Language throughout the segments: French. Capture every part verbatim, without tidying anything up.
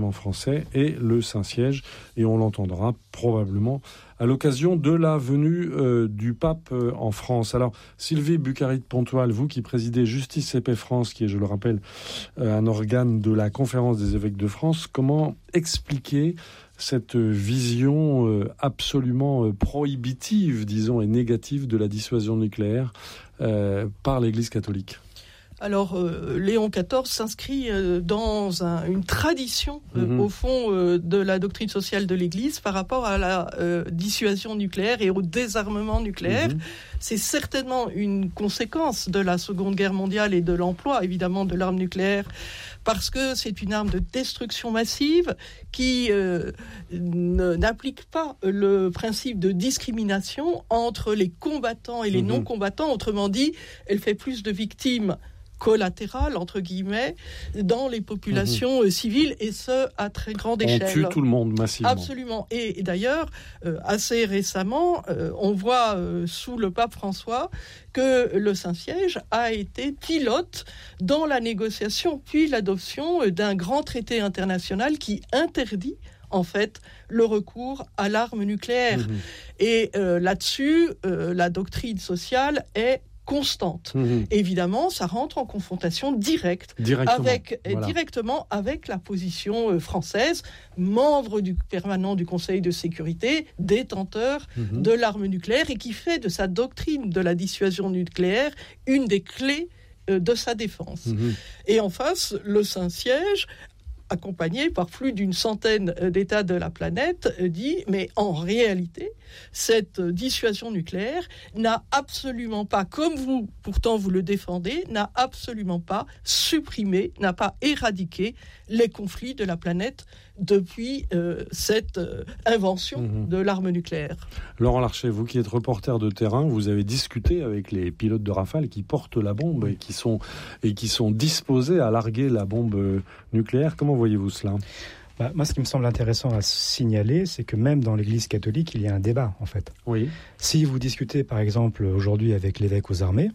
Parlement français et le Saint-Siège. Et on l'entendra probablement à l'occasion de la venue euh, du pape euh, en France. Alors, Sylvie Buccaride-Pontoile, vous qui présidez Justice et Paix France, qui est, je le rappelle, euh, un organe de la Conférence des évêques de France, comment expliquer cette vision euh, absolument euh, prohibitive, disons, et négative de la dissuasion nucléaire euh, par l'Église catholique ? Alors, euh, Léon quatorze s'inscrit euh, dans un, une tradition, euh, mmh. au fond, euh, de la doctrine sociale de l'Église par rapport à la euh, dissuasion nucléaire et au désarmement nucléaire. Mmh. C'est certainement une conséquence de la Seconde Guerre mondiale et de l'emploi, évidemment, de l'arme nucléaire, parce que c'est une arme de destruction massive qui euh, ne, n'applique pas le principe de discrimination entre les combattants et les mmh. non-combattants. Autrement dit, elle fait plus de victimes collatérales, entre guillemets, dans les populations mmh. civiles, et ce, à très grande échelle. On tue tout le monde massivement. Absolument. Et, et d'ailleurs, euh, assez récemment, euh, on voit euh, sous le pape François que le Saint-Siège a été pilote dans la négociation puis l'adoption d'un grand traité international qui interdit en fait le recours à l'arme nucléaire. Mmh. Et euh, là-dessus, euh, la doctrine sociale est constante. Mmh. Évidemment, ça rentre en confrontation directe avec, voilà. directement avec la position française, membre du permanent du Conseil de sécurité, détenteur mmh. de l'arme nucléaire et qui fait de sa doctrine de la dissuasion nucléaire une des clés de sa défense. Mmh. Et en face, le Saint-Siège, accompagné par plus d'une centaine d'États de la planète, dit « mais en réalité, cette dissuasion nucléaire n'a absolument pas, comme vous, pourtant vous le défendez, n'a absolument pas supprimé, n'a pas éradiqué les conflits de la planète depuis euh, cette euh, invention mmh. de l'arme nucléaire. » Laurent Larcher, vous qui êtes reporter de terrain, vous avez discuté avec les pilotes de Rafale qui portent la bombe et qui sont, et qui sont disposés à larguer la bombe nucléaire. Comment voyez-vous cela ? Bah, moi, ce qui me semble intéressant à signaler, c'est que même dans l'Église catholique, il y a un débat, en fait. Oui. Si vous discutez, par exemple, aujourd'hui avec l'évêque aux armées,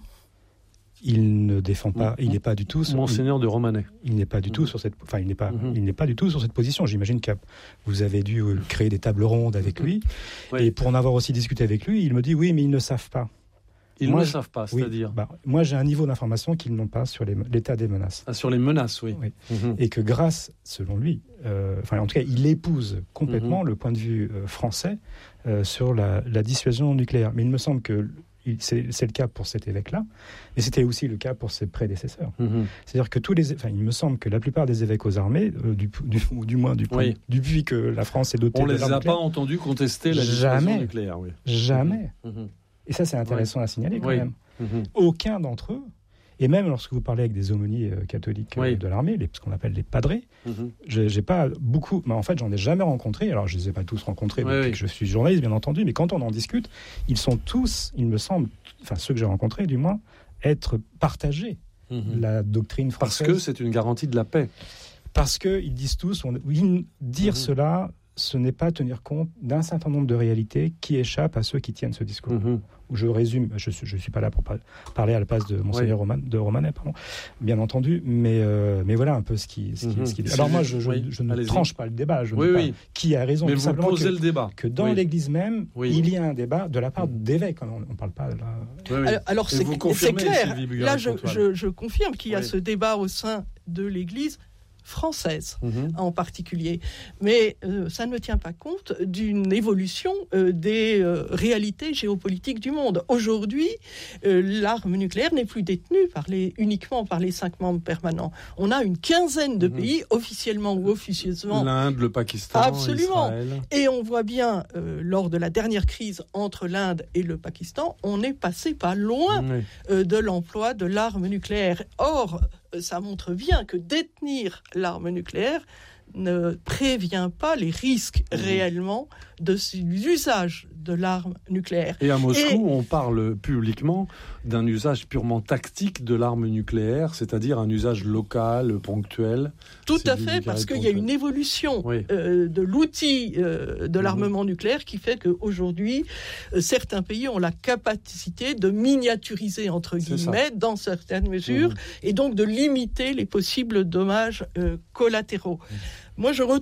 il ne défend pas, mmh. il n'est pas du tout... Sur, Monseigneur il, de Romanet. Il n'est pas du mmh. tout sur cette... Enfin, il n'est pas, mmh. il n'est pas du tout sur cette position. J'imagine que vous avez dû créer des tables rondes avec lui. Oui. Et pour en avoir aussi discuté avec lui, il me dit, oui, mais ils ne savent pas. Ils moi, ne savent pas, c'est-à-dire oui, bah, moi, j'ai un niveau d'information qu'ils n'ont pas sur les, l'état des menaces. Ah, sur les menaces, oui. oui. Mmh. Et que grâce, selon lui, euh, enfin, en tout cas, il épouse complètement mmh. le point de vue euh, français euh, sur la, la dissuasion nucléaire. Mais il me semble que il, c'est, c'est le cas pour cet évêque-là, mais c'était aussi le cas pour ses prédécesseurs. Mmh. C'est-à-dire que tous les... Enfin, il me semble que la plupart des évêques aux armées, euh, du, du, ou du moins du point, oui. depuis que la France est dotée On de les l'arme a nucléaire, pas entendus contester la dissuasion nucléaire. Oui. Jamais. Mmh. Et ça, c'est intéressant oui. à signaler quand oui. même. Mmh. Aucun d'entre eux, et même lorsque vous parlez avec des aumôniers euh, catholiques oui. euh, de l'armée, les, ce qu'on appelle les padrés, mmh. j'ai, j'ai pas beaucoup, mais en fait, j'en ai jamais rencontré. Alors, je les ai pas tous rencontrés oui, depuis oui. que je suis journaliste, bien entendu, mais quand on en discute, ils sont tous, il me semble, enfin ceux que j'ai rencontrés, du moins, être partagés. Mmh. La doctrine française. Parce que c'est une garantie de la paix. Parce que ils disent tous, on, oui, dire mmh. cela, ce n'est pas tenir compte d'un certain nombre de réalités qui échappent à ceux qui tiennent ce discours. Mmh. Je résume, je ne suis, suis pas là pour par- parler à la place de Monseigneur oui. Roman, de Romanet, pardon, bien entendu, mais, euh, mais voilà un peu ce qui, ce qui, mmh. ce qui... Alors moi, je, je, oui. je ne Allez-y. tranche pas le débat, je ne oui, dis oui. pas qui a raison. Mais tout vous simplement posez que, le débat. Que dans oui. l'Église même, oui. il y a un débat de la part mmh. d'évêques. On ne parle pas de la... Oui, oui. Alors, alors c'est, c'est clair, là je, je, je confirme qu'il y a oui. ce débat au sein de l'Église française mmh. en particulier. Mais euh, ça ne tient pas compte d'une évolution euh, des euh, réalités géopolitiques du monde. Aujourd'hui, euh, l'arme nucléaire n'est plus détenue par les, uniquement par les cinq membres permanents. On a une quinzaine de mmh. pays, officiellement ou officieusement. L'Inde, le Pakistan, absolument. Israël. Et on voit bien, euh, lors de la dernière crise entre l'Inde et le Pakistan, on est passé pas loin mmh. euh, de l'emploi de l'arme nucléaire. Or, ça montre bien que détenir l'arme nucléaire ne prévient pas les risques mmh. réellement de l'usage de l'arme nucléaire. Et à Moscou, Et... on parle publiquement d'un usage purement tactique de l'arme nucléaire, c'est-à-dire un usage local, ponctuel. Tout à fait, parce qu'il y a une évolution oui. euh, de l'outil euh, de l'armement mmh. nucléaire qui fait qu'aujourd'hui, euh, certains pays ont la capacité de miniaturiser, entre guillemets, dans certaines mesures, mmh. et donc de limiter les possibles dommages euh, collatéraux. Mmh. Moi, je